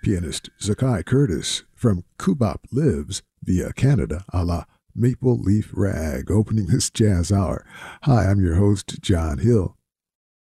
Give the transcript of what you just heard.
Pianist Zakai Curtis from Kubop Lives via Canada a la Maple Leaf Rag opening this jazz hour. Hi, I'm your host, John Hill.